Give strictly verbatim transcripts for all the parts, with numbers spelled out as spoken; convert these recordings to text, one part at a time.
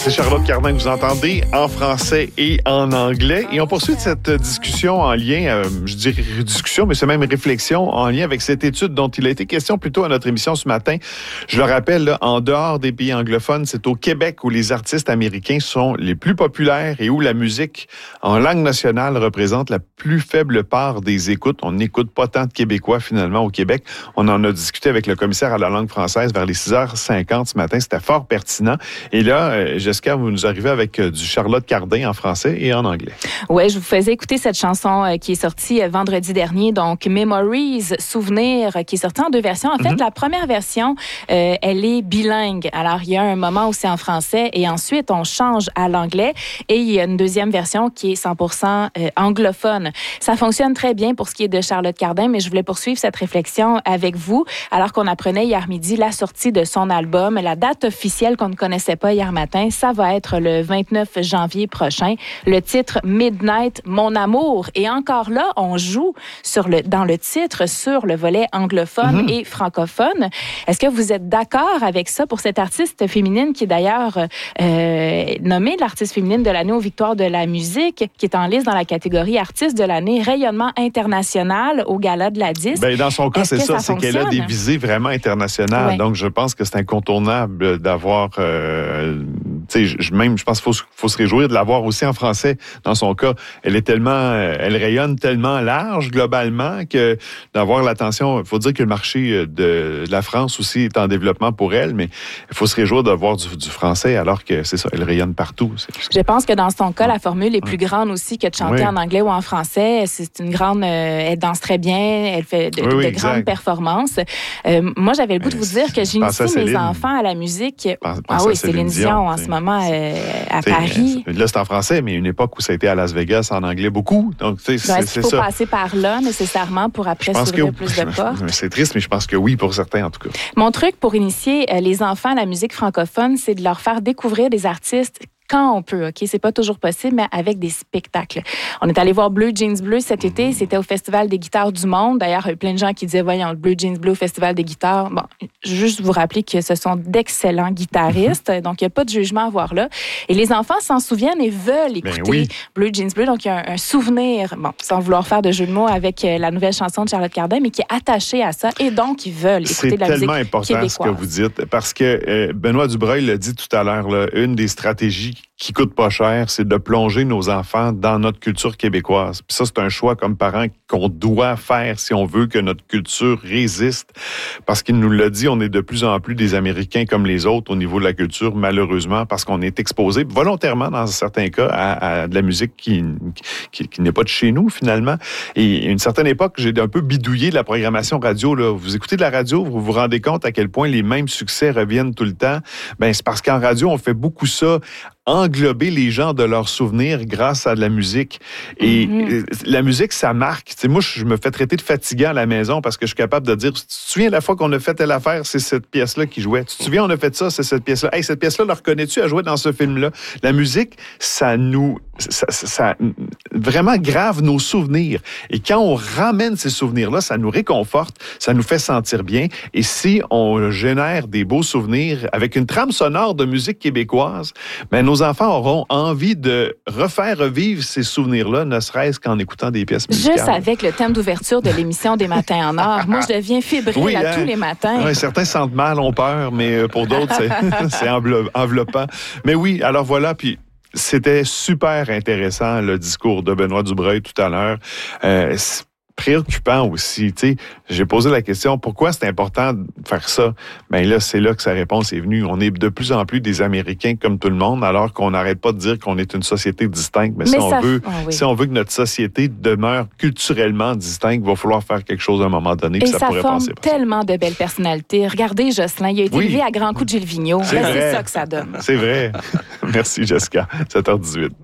C'est Charlotte Cardin que vous entendez en français et en anglais. Et on poursuit cette discussion en lien, euh, je dirais discussion, mais c'est même réflexion en lien avec cette étude dont il a été question plus tôt à notre émission ce matin. Je le rappelle, là, en dehors des pays anglophones, c'est au Québec où les artistes américains sont les plus populaires et où la musique en langue nationale représente la plus faible part des écoutes. On n'écoute pas tant de Québécois finalement au Québec. On en a discuté avec le commissaire à la langue française vers les six heures cinquante ce matin. C'était fort pertinent. Et là, euh, Jessica, vous nous arrivez avec euh, du Charlotte Cardin en français et en anglais. Oui, je vous faisais écouter cette chanson euh, qui est sortie euh, vendredi dernier, donc Memories, Souvenirs, euh, qui est sortie en deux versions. En fait, mm-hmm. la première version, euh, elle est bilingue. Alors, il y a un moment où c'est en français et ensuite, on change à l'anglais. Et il y a une deuxième version qui est cent pour cent euh, anglophone. Ça fonctionne très bien pour ce qui est de Charlotte Cardin, mais je voulais poursuivre cette réflexion avec vous, alors qu'on apprenait hier midi la sortie de son album. La date officielle qu'on ne connaissait pas hier matin, ça va être le vingt-neuf janvier prochain. Le titre Midnight, Mon Amour. Et encore là, on joue sur le, dans le titre sur le volet anglophone mm-hmm. et francophone. Est-ce que vous êtes d'accord avec ça pour cette artiste féminine qui est d'ailleurs euh, nommée l'artiste féminine de l'année aux Victoires de la musique, qui est en liste dans la catégorie artiste de l'année rayonnement international au Gala de la disque? Bien, dans son cas, Est-ce c'est ça, ça c'est qu'elle a des visées vraiment internationales. Ouais. Donc, je pense que c'est incontournable d'avoir... Euh, tu sais, je, même, je pense qu'il faut, faut se réjouir de l'avoir aussi en français. Dans son cas, elle est tellement... Elle rayonne tellement large, globalement, que d'avoir l'attention... Il faut dire que le marché de, de la France aussi est en développement pour elle, mais il faut se réjouir d'avoir du, du français, alors que c'est ça, elle rayonne partout. Je pense que dans son cas, la formule est plus grande aussi que de chanter oui. en anglais ou en français. C'est une grande... Euh, elle danse très bien, elle fait de, oui, oui, de grandes performances. Euh, moi, j'avais le goût de vous dire que j'initie mes enfants à la musique. Pense, pense ah oui, Céline Dion, Dion en ce moment euh, à t'sais, Paris. Là, c'est en français, mais une époque où ça a été à Las Vegas en anglais beaucoup. Donc, c'est, c'est, est-ce qu'il faut ça. passer par là nécessairement pour après s'ouvrir que, plus de portes? C'est triste, mais je pense que oui, pour certains en tout cas. Mon truc pour initier euh, les enfants à la musique francophone, c'est de leur faire découvrir des artistes quand on peut, OK? C'est pas toujours possible, mais avec des spectacles. On est allé voir Bleu Jeans Bleu cet été. C'était au Festival des guitares du monde. D'ailleurs, il y a plein de gens qui disaient, voyons, le Bleu Jeans Bleu au Festival des guitares. Bon, juste vous rappeler que ce sont d'excellents guitaristes. Donc, il n'y a pas de jugement à avoir là. Et les enfants s'en souviennent et veulent écouter ben oui. Bleu Jeans Bleu. Donc, il y a un, un souvenir, bon, sans vouloir faire de jeu de mots avec la nouvelle chanson de Charlotte Cardin, mais qui est attaché à ça. Et donc, ils veulent écouter C'est de la musique québécoise. C'est tellement important ce que vous dites. Parce que euh, Benoît Dubreuil l'a dit tout à l'heure, là, une des stratégies qui coûte pas cher, c'est de plonger nos enfants dans notre culture québécoise. Puis ça, c'est un choix comme parents qu'on doit faire si on veut que notre culture résiste. Parce qu'il nous l'a dit, on est de plus en plus des Américains comme les autres au niveau de la culture, malheureusement, parce qu'on est exposé volontairement, dans certains cas, à, à de la musique qui, qui, qui n'est pas de chez nous, finalement. Et à une certaine époque, j'ai un peu bidouillé de la programmation radio. Là. Vous écoutez de la radio, vous vous rendez compte à quel point les mêmes succès reviennent tout le temps. Ben, c'est parce qu'en radio, on fait beaucoup ça, englober les gens de leurs souvenirs grâce à de la musique. Et mm-hmm. la musique, ça marque. Tu sais, moi, je me fais traiter de fatigant à la maison parce que je suis capable de dire, tu te souviens la fois qu'on a fait telle affaire, c'est cette pièce-là qui jouait. Tu te souviens, on a fait ça, c'est cette pièce-là. Hey, cette pièce-là, la reconnais-tu à jouer dans ce film-là? La musique, ça nous... Ça, ça, ça vraiment grave nos souvenirs. Et quand on ramène ces souvenirs-là, ça nous réconforte, ça nous fait sentir bien. Et si on génère des beaux souvenirs avec une trame sonore de musique québécoise, ben nos enfants auront envie de refaire revivre ces souvenirs-là, ne serait-ce qu'en écoutant des pièces musicales. Juste avec le thème d'ouverture de l'émission des Matins en or. Moi, je deviens fébrile oui, hein? tous les matins. Oui, certains sentent mal, ont peur, mais pour d'autres, c'est, c'est enveloppant. Mais oui, alors voilà, puis c'était super intéressant, le discours de Benoît Dubreuil tout à l'heure. Euh, préoccupant aussi, tu sais. J'ai posé la question, pourquoi c'est important de faire ça? Bien là, c'est là que sa réponse est venue. On est de plus en plus des Américains comme tout le monde, alors qu'on n'arrête pas de dire qu'on est une société distincte. Mais, mais si, ça... on veut, oh, oui. si on veut que notre société demeure culturellement distincte, il va falloir faire quelque chose à un moment donné. Et ça, ça pourrait forme passer tellement de belles personnalités. Regardez Jocelyn, il a été oui. élevé à grands coups de Gilles Vigneault. C'est, ben, c'est ça que ça donne. C'est vrai. Merci, Jessica. sept heures dix-huit.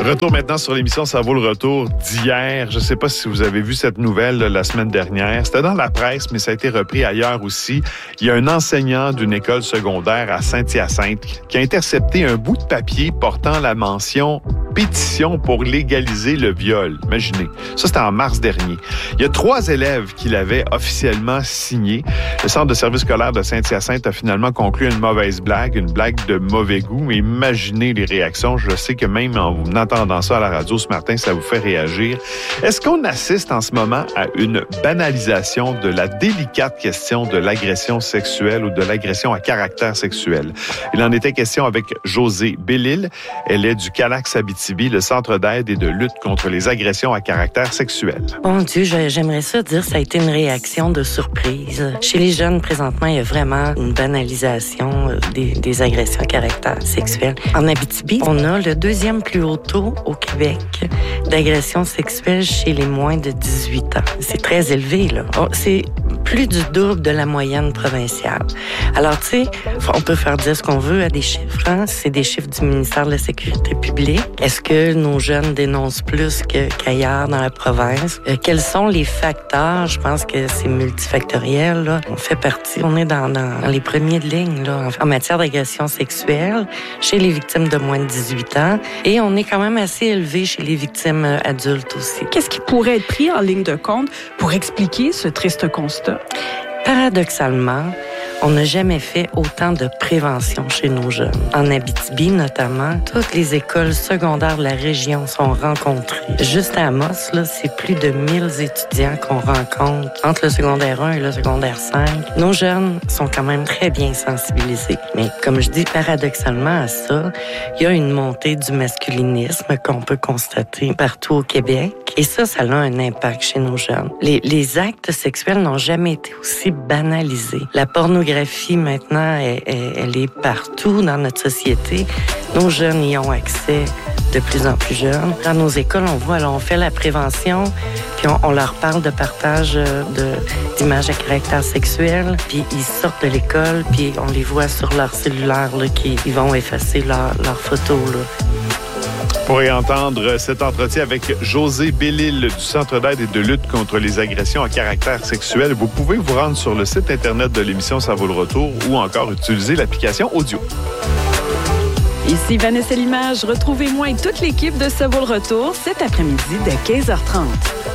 Retour maintenant sur l'émission Ça vaut le retour d'hier. Je ne sais pas si vous avez vu cette nouvelle là, la semaine dernière. C'était dans la presse, mais ça a été repris ailleurs aussi. Il y a un enseignant d'une école secondaire à Saint-Hyacinthe qui a intercepté un bout de papier portant la mention « Pétition pour légaliser le viol ». Imaginez. Ça, c'était en mars dernier. Il y a trois élèves qui l'avaient officiellement signé. Le Centre de service scolaire de Saint-Hyacinthe a finalement conclu une mauvaise blague, une blague de mauvais goût. Mais imaginez les réactions. Je sais que même en vous entendant ça à la radio ce matin, ça vous fait réagir. Est-ce qu'on assiste en ce moment à une banalisation de la délicate question de l'agression sexuelle ou de l'agression à caractère sexuel? Il en était question avec Josée Bellil. Elle est du Calax Abitibi, le Centre d'aide et de lutte contre les agressions à caractère sexuel. Mon Dieu, j'aimerais ça dire ça a été une réaction de surprise. Chez les jeunes, présentement, il y a vraiment une banalisation des, des agressions à caractère sexuel. En Abitibi, on a le deuxième plus haut taux au Québec d'agression sexuelle chez les moins de dix-huit ans. C'est très élevé, là. C'est plus du double de la moyenne provinciale. Alors, tu sais, on peut faire dire ce qu'on veut à des chiffres. Hein? C'est des chiffres du ministère de la Sécurité publique. Est-ce que nos jeunes dénoncent plus que, qu'ailleurs dans la province? Euh, quels sont les facteurs? Je pense que c'est multifactoriel. Là. On fait partie, on est dans, dans, dans les premiers de ligne là, en, en matière d'agression sexuelle chez les victimes de moins de dix-huit ans. Et on est quand même assez élevé chez les victimes adultes aussi. Qu'est-ce qui pourrait être pris en ligne de compte pour expliquer ce triste constat? Paradoxalement, on n'a jamais fait autant de prévention chez nos jeunes. En Abitibi, notamment, toutes les écoles secondaires de la région sont rencontrées. Juste à Amos, là, c'est plus de mille étudiants qu'on rencontre entre le secondaire un et le secondaire cinq. Nos jeunes sont quand même très bien sensibilisés. Mais comme je dis, paradoxalement à ça, il y a une montée du masculinisme qu'on peut constater partout au Québec. Et ça, ça a un impact chez nos jeunes. Les, les actes sexuels n'ont jamais été aussi banalisés. La pornographie, maintenant, elle, elle est partout dans notre société. Nos jeunes y ont accès de plus en plus jeunes. Dans nos écoles, on voit, alors on fait la prévention, puis on, on leur parle de partage de, d'images à caractère sexuel, puis ils sortent de l'école, puis on les voit sur leur cellulaire, là, qui ils vont effacer leurs leur photos, là. Pour y entendre cet entretien avec Josée Bellil du Centre d'aide et de lutte contre les agressions à caractère sexuel, vous pouvez vous rendre sur le site Internet de l'émission Ça vaut le retour ou encore utiliser l'application audio. Ici Vanessa Limage. Retrouvez-moi et toute l'équipe de Ça vaut le retour cet après-midi dès quinze heures trente.